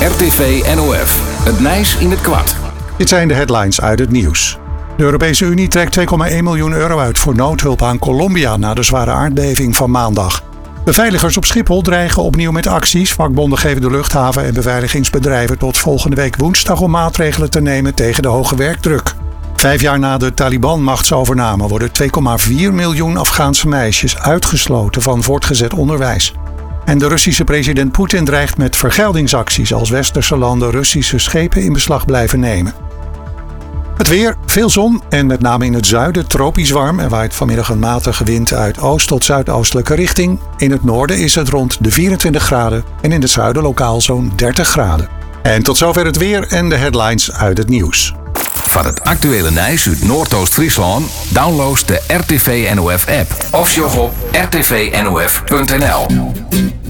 RTV NOF. Het Nijs in het kwart. Dit zijn de headlines uit het nieuws. De Europese Unie trekt 2,1 miljoen euro uit voor noodhulp aan Colombia na de zware aardbeving van maandag. Beveiligers op Schiphol dreigen opnieuw met acties. Vakbonden geven de luchthaven en beveiligingsbedrijven tot volgende week woensdag om maatregelen te nemen tegen de hoge werkdruk. 5 jaar na de Taliban-machtsovername worden 2,4 miljoen Afghaanse meisjes uitgesloten van voortgezet onderwijs. En de Russische president Poetin dreigt met vergeldingsacties als westerse landen Russische schepen in beslag blijven nemen. Het weer, veel zon en met name in het zuiden tropisch warm. Er waait vanmiddag een matige wind uit oost tot zuidoostelijke richting. In het noorden is het rond de 24 graden en in het zuiden lokaal zo'n 30 graden. En tot zover het weer en de headlines uit het nieuws. Van het actuele Nijs uit Noordoost-Friesland download de RTV NOF app of sjog op rtvnof.nl.